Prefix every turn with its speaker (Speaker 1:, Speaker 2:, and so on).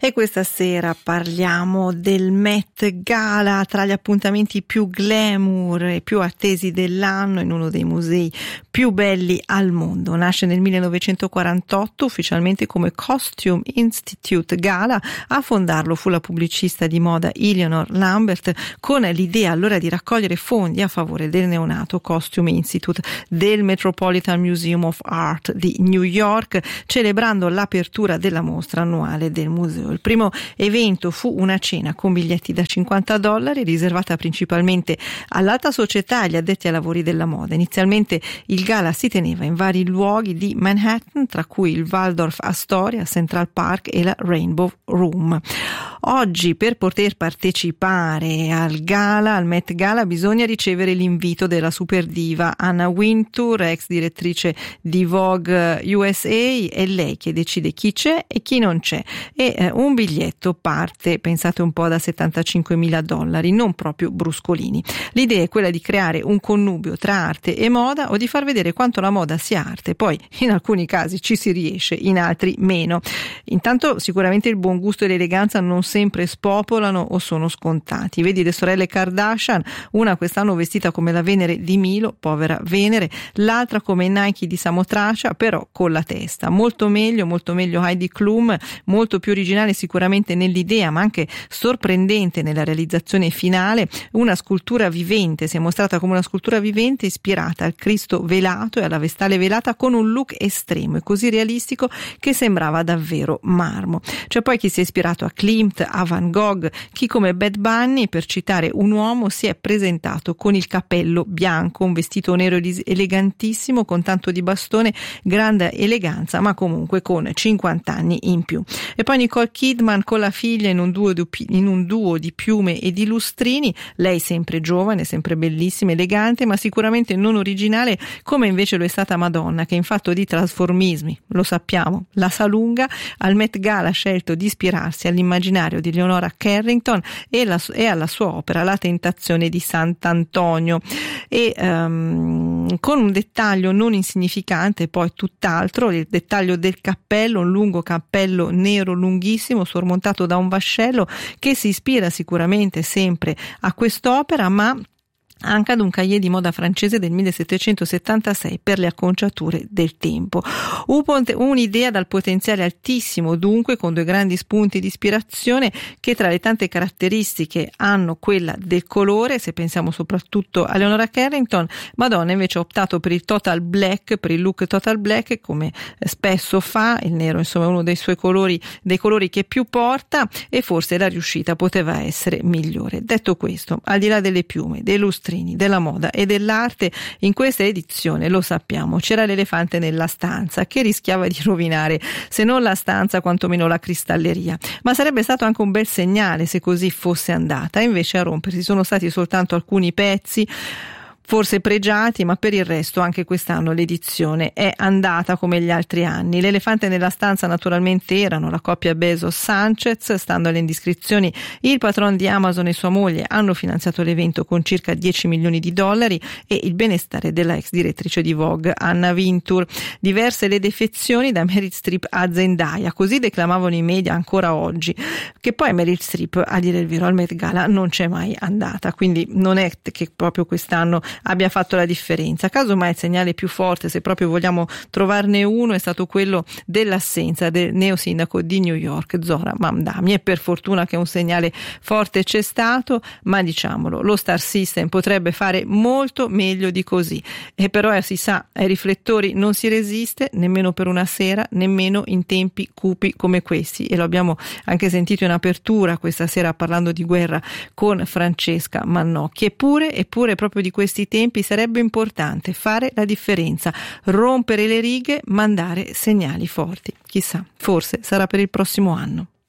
Speaker 1: E questa sera parliamo del Met Gala, tra gli appuntamenti più glamour e più attesi dell'anno in uno dei musei più belli al mondo. Nasce nel 1948 ufficialmente come Costume Institute Gala. A fondarlo fu la pubblicista di moda Eleanor Lambert, con l'idea allora di raccogliere fondi a favore del neonato Costume Institute del Metropolitan Museum of Art di New York, celebrando l'apertura della mostra annuale del museo. Il primo evento fu una cena con biglietti da $50 riservata principalmente all'alta società e agli addetti ai lavori della moda. Inizialmente il gala si teneva in vari luoghi di Manhattan, tra cui il Waldorf Astoria, Central Park e la Rainbow Room. Oggi, per poter partecipare al Met Gala, bisogna ricevere l'invito della superdiva Anna Wintour, ex direttrice di Vogue USA. È lei che decide chi c'è e chi non c'è. E un biglietto parte, pensate un po', da $75.000, non proprio bruscolini. L'idea è quella di creare un connubio tra arte e moda, o di far vedere quanto la moda sia arte. Poi in alcuni casi ci si riesce, in altri meno. Intanto sicuramente il buon gusto e l'eleganza non sempre spopolano o sono scontati. Vedi le sorelle Kardashian, una quest'anno vestita come la Venere di Milo, povera Venere, l'altra come Nike di Samotracia, però con la testa. Molto meglio Heidi Klum, molto più originale sicuramente nell'idea, ma anche sorprendente nella realizzazione finale. Una scultura vivente, si è mostrata come una scultura vivente ispirata al Cristo velato e alla Vestale velata, con un look estremo e così realistico che sembrava davvero marmo. C'è poi chi si è ispirato a Klimt, a Van Gogh, chi come Bad Bunny, per citare un uomo, si è presentato con il cappello bianco, un vestito nero elegantissimo con tanto di bastone, grande eleganza, ma comunque con 50 anni in più. E poi Nicole Kidman con la figlia in un duo di piume e di lustrini, lei sempre giovane, sempre bellissima, elegante, ma sicuramente non originale come invece lo è stata Madonna, che in fatto di trasformismi, lo sappiamo, la sa lunga. Al Met Gala ha scelto di ispirarsi all'immaginario di Leonora Carrington e alla sua opera La tentazione di Sant'Antonio, e con un dettaglio non insignificante, poi tutt'altro, il dettaglio del cappello, un lungo cappello nero lunghissimo sormontato da un vascello che si ispira sicuramente sempre a quest'opera, ma anche ad un cahier di moda francese del 1776 per le acconciature del tempo. Un'idea dal potenziale altissimo, dunque, con due grandi spunti di ispirazione che tra le tante caratteristiche hanno quella del colore. Se pensiamo soprattutto a Leonora Carrington, Madonna invece ha optato per il total black, per il look total black, come spesso fa. Il nero insomma è uno dei suoi colori, dei colori che più porta, e forse la riuscita poteva essere migliore. Detto questo, al di là delle piume, dei lustrini, della moda e dell'arte, in questa edizione, lo sappiamo, c'era l'elefante nella stanza che rischiava di rovinare, se non la stanza, quantomeno la cristalleria. Ma sarebbe stato anche un bel segnale se così fosse andata. Invece a rompersi sono stati soltanto alcuni pezzi, forse pregiati, ma per il resto anche quest'anno l'edizione è andata come gli altri anni. L'elefante nella stanza naturalmente erano la coppia Bezos-Sanchez. Stando alle indiscrezioni, il patron di Amazon e sua moglie hanno finanziato l'evento con circa $10 milioni e il benestare della ex direttrice di Vogue Anna Wintour. Diverse le defezioni da Meryl Streep a Zendaya, così declamavano i media ancora oggi, che poi Meryl Streep, a dire il vero, al Met Gala non c'è mai andata, quindi non è che proprio quest'anno abbia fatto la differenza. Casomai il segnale più forte, se proprio vogliamo trovarne uno, è stato quello dell'assenza del neo sindaco di New York, Zohran Mamdani. E per fortuna che un segnale forte c'è stato, ma diciamolo, lo Star System potrebbe fare molto meglio di così. E però si sa, ai riflettori non si resiste nemmeno per una sera, nemmeno in tempi cupi come questi, e lo abbiamo anche sentito in apertura questa sera parlando di guerra con Francesca Mannocchi. Eppure proprio di questi tempi sarebbe importante fare la differenza, rompere le righe, mandare segnali forti. Chissà, forse sarà per il prossimo anno.